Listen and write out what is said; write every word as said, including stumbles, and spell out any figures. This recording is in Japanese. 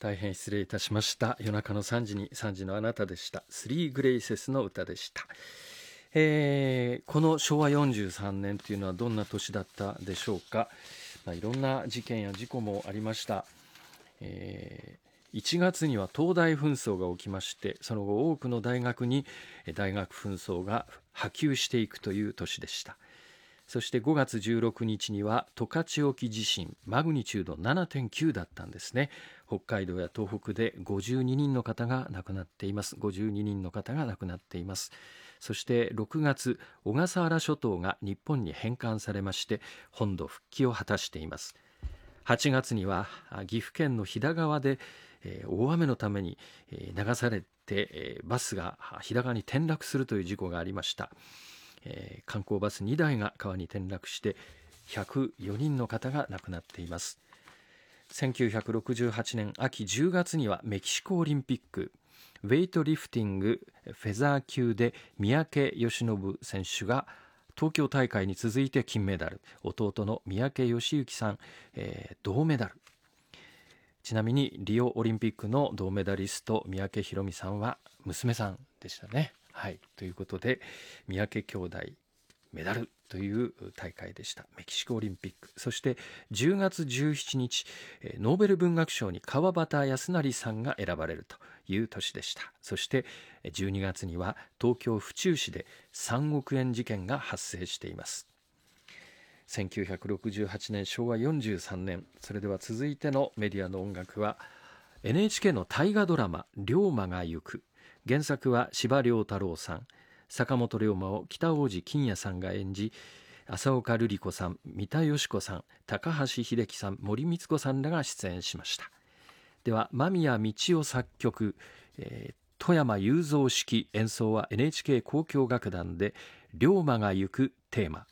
大変失礼いたしました。夜中のさんじにさんじのあなたでした。スリーグレイセスの歌でした。えー、このしょうわよんじゅうさんねんというのはどんな年だったでしょうか。まあ、いろんな事件や事故もありました。えー、いちがつには東大紛争が起きまして、その後多くの大学に大学紛争が波及していくという年でした。そしてごがつじゅうろくにちには十勝沖地震、マグニチュード ななてんきゅう だったんですね。北海道や東北でごじゅうににんの方が亡くなっています。ごじゅうににんの方が亡くなっています。そしてろくがつ、小笠原諸島が日本に返還されまして本土復帰を果たしています。はちがつには岐阜県の飛騨川で、えー、大雨のために、えー、流されて、えー、バスが飛騨川に転落するという事故がありました。えー、観光バスにだいが川に転落してひゃくよにんの方が亡くなっています。せんきゅうひゃくろくじゅうはちねん秋じゅうがつにはメキシコオリンピックウェイトリフティングフェザー級で三宅義信選手が東京大会に続いて金メダル、弟の三宅義行さん、えー、銅メダル。ちなみにリオオリンピックの銅メダリスト三宅宏実さんは娘さんでしたね。はい、ということで三宅兄弟メダルという大会でした。メキシコオリンピック。そしてじゅうがつじゅうしちにち、ノーベル文学賞に川端康成さんが選ばれるという年でした。そしてじゅうにがつには東京府中市でさんおくえん事件が発生しています。せんきゅうひゃくろくじゅうはちねん、しょうわよんじゅうさんねん。それでは続いてのメディアの音楽は エヌエイチケー の大河ドラマ龍馬が行く。原作は司馬遼太郎さん、坂本龍馬を北大路欣也さんが演じ、浅岡瑠璃子さん、三田佳子さん、高橋英樹さん、森光子さんらが出演しました。では間宮道夫作曲、えー、富山雄三指揮、演奏は エヌエイチケー 交響楽団で龍馬が行くテーマ。